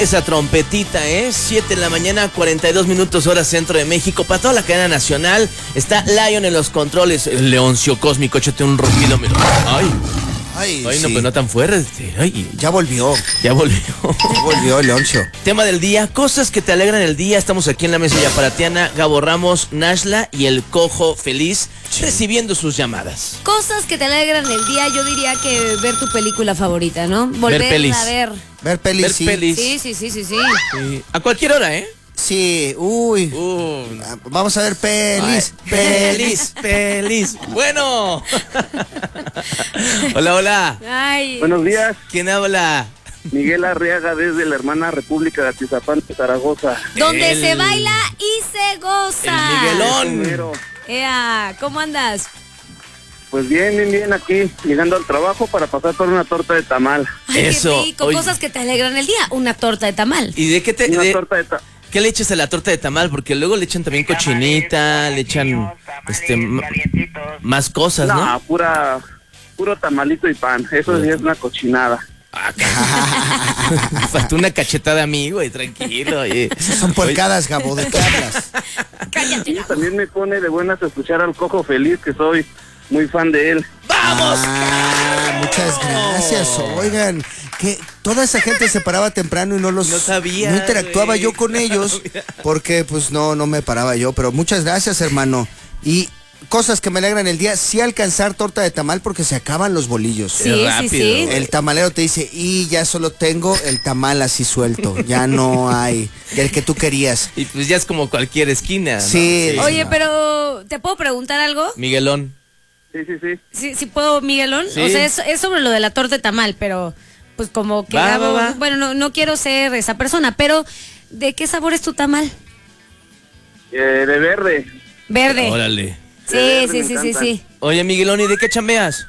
Esa trompetita, 7 de la mañana, 42 minutos hora centro de México. Para toda la cadena nacional está Lion en los controles. El leoncio cósmico, échate un rugido. Mira. Ay, no, sí. pero no tan fuerte. Ay. Ya volvió el Leoncio. Tema del día, cosas que te alegran el día. Estamos aquí en la mesa yaparatiana, Gabo Ramos, Nashla y el Cojo Feliz, recibiendo sus llamadas. Cosas que te alegran el día, yo diría que ver tu película favorita, ¿no? Volverla pelis. a ver. Ver pelis, Ver sí. pelis. Sí. Sí. A cualquier hora, Sí, vamos a ver pelis. Pelis. Bueno. Hola. Ay. Buenos días, ¿Quién habla? Miguel Arriaga desde la hermana República de Atizapán, Zaragoza. Donde se baila y se goza. El Miguelón. Primero, Ea, ¿cómo andas? pues bien, aquí, llegando al trabajo para pasar por una torta de tamal. Ay, Eso, qué rico. oye. Cosas que te alegran el día. Una torta de tamal. ¿Y de qué Torta de tamal. qué le echas a la torta de tamal? Porque luego le echan también cochinita, le echan más cosas, ¿no? No, puro tamalito y pan. Eso sí es una cochinada. Faltó una cachetada a mí, güey, tranquilo. Oye. Son porcadas, Gabo, ¿de qué hablas? Cállate. Y también me pone de buenas escuchar al Cojo Feliz, que soy muy fan de él. ¡Vamos! Muchas gracias. Oigan, que toda esa gente se paraba temprano y no sabía, interactuaba güey. yo con ellos porque pues no me paraba yo, pero muchas gracias, hermano. Y cosas que me alegran el día, sí alcanzar torta de tamal porque se acaban los bolillos. Sí. El tamalero te dice, y ya solo tengo el tamal así suelto, ya no hay el que tú querías. Y pues ya es como cualquier esquina, ¿no? Sí. Oye, pero ¿te puedo preguntar algo? Miguelón. Sí. ¿Sí puedo, Miguelón? Sí. O sea, es sobre lo de la torta de tamal, pero pues como que Va. bueno, no quiero ser esa persona, pero ¿de qué sabor es tu tamal? De verde. Verde. Órale. Sí. Me encantan. Oye, Miguelón, ¿y de qué chambeas?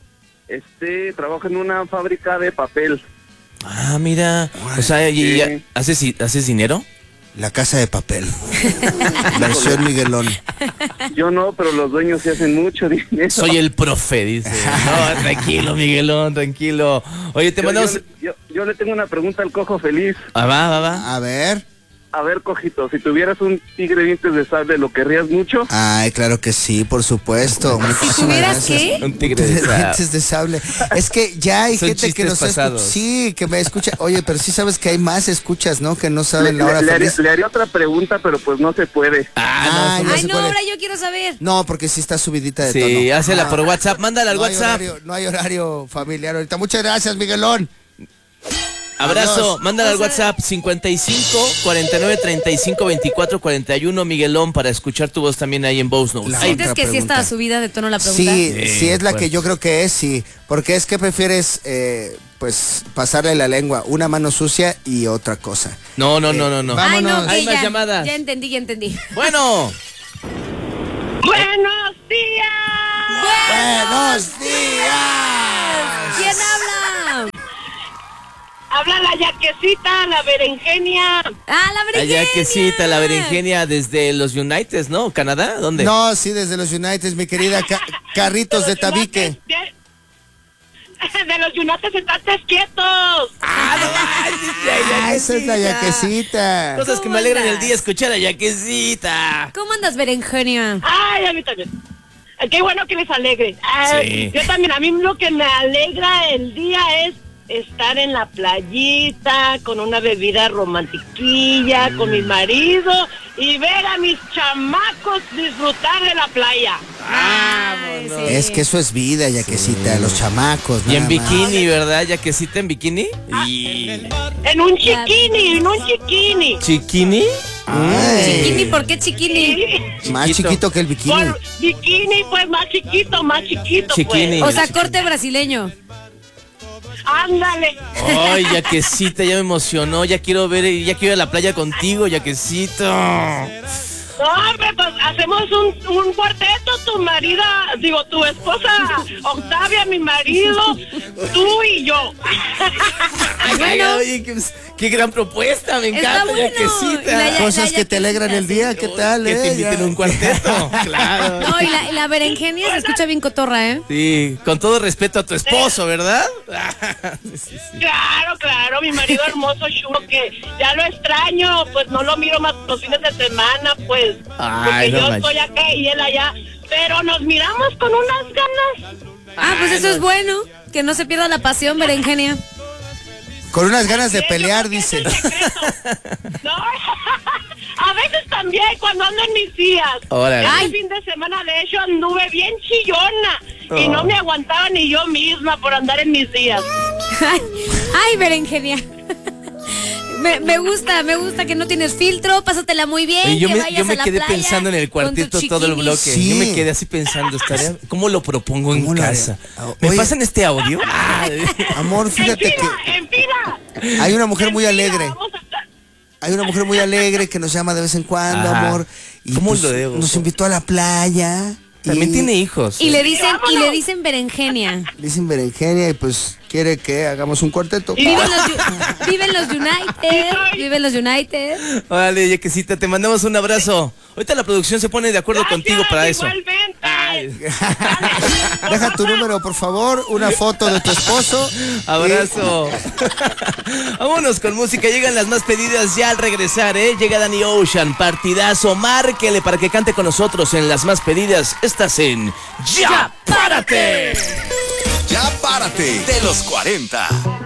Trabajo en una fábrica de papel. Ah, mira. O sea, ¿y Sí. haces dinero? La casa de papel. Versión Miguelón. Yo no, pero los dueños sí hacen mucho dinero. Soy el profe, dice. No, tranquilo, Miguelón, tranquilo. Oye, te mandamos... Yo le tengo una pregunta al Cojo Feliz. Ah, va. A ver. A ver, Cojito, si tuvieras un tigre dientes de sable, ¿lo querrías mucho? Ay, claro que sí, por supuesto. Muchísimas tuvieras gracias. qué? Un tigre de sable. Dientes de sable. Es que ya hay Son gente que chistes nos pasados. sí, que me escucha. Oye, pero sí sabes que hay más escuchas, ¿no? Que no saben la hora feliz. Le haría otra pregunta, pero pues no se puede. Ah, no, Ay, Ay, se no, puede. ahora yo quiero saber. No, porque sí está subidita de sí, tono. hácela por WhatsApp. Mándala al No hay WhatsApp. horario, no hay horario familiar ahorita. Muchas gracias, Miguelón. Abrazo, Adiós. mándala al WhatsApp 55 49 35 24 41, Miguelón, para escuchar tu voz también ahí en Voz Notes. La Ay, ¿Sientes otra que sí pregunta. estaba subida de tono la pregunta? Sí, es la fuerte. que yo creo que es, sí. Porque es que prefieres, pues, pasarle la lengua, una mano sucia y otra cosa. No. Ay, no, Vámonos. ok, Hay más ya, llamadas. ya entendí. Bueno, ¡Buenos días! ¡Buenos días! ¿Quién habla? Habla la yaquecita, la berenjenia. Ah, la berenjena. allá que cita la berenjenia desde los United, ¿no? ¿Canadá? ¿Dónde? No, sí, desde los United, mi querida Carritos de Tabique. De los United estate quietos. Ah, esa es la yaquecita. Cosas que ¿Cómo me alegran el andas? día, escuchar a Yaquecita. ¿Cómo andas, berenjena? Ay, a mí también. Qué bueno que les alegre. Sí. Yo también, a mí lo que me alegra el día es estar en la playita con una bebida romantiquilla con mi marido y ver a mis chamacos disfrutar de la playa. Ay, sí. Es que eso es vida, yaquecita, los chamacos. Y en nada más. bikini, ¿verdad? Yaquecita en bikini. Y... En un chiquini. ¿Chiquini? Ay, Chiquini, ¿por qué chiquini? más chiquito que el bikini. Por bikini, pues más chiquito, Chiquini. O sea, corte brasileño. Ándale. Ay, Yaquecita, ya me emocionó. Ya quiero ir a la playa contigo, Yaquecita. No, hombre, pues hacemos un cuarteto, tu esposa Octavia, mi marido, tú y yo. Bueno. Oye, qué gran propuesta, me encanta. Bueno. Cosas que te alegran el día, ¿qué tal? Que te inviten a un cuarteto, claro. No, y la berenjenia se escucha bien cotorra, ¿eh? Sí, con todo respeto a tu esposo, ¿verdad? Sí. Claro, mi marido hermoso, chulo, que ya lo extraño, pues no lo miro más los fines de semana, pues, porque yo estoy acá y él allá, pero nos miramos con unas ganas. Pues eso es bueno, que no se pierda la pasión, berenjenia. Con unas ganas de pelear, dice. No, a veces también cuando ando en mis días. El fin de semana, de hecho, anduve bien chillona y no me aguantaba ni yo misma por andar en mis días. Ay, berenjenia. Me gusta que no tienes filtro, pásatela muy bien. Oye, yo que me quedé pensando en el cuarteto todo el bloque. Sí. Yo me quedé así pensando, ¿cómo lo propongo en casa? ¿Me pasan este audio? Amor, fíjate en fila. Hay una mujer muy alegre. Hay una mujer muy alegre que nos llama de vez en cuando, amor. Y ¿Cómo pues, lo debo? nos invitó a la playa. También tiene hijos. Y le dicen berenjenia. Dicen berenjenia y pues quiere que hagamos un cuarteto. Viven los United. Órale, Yequecita, te mandamos un abrazo. Ahorita la producción se pone de acuerdo contigo para eso. Igualmente. Deja tu número, por favor, una foto de tu esposo. Abrazo. Vámonos con música, llegan las más pedidas ya al regresar, ¿eh? Llega Danny Ocean, partidazo, márquele para que cante con nosotros en las más pedidas. Estás en ¡Ya Párate! ¡Ya Párate! De los 40.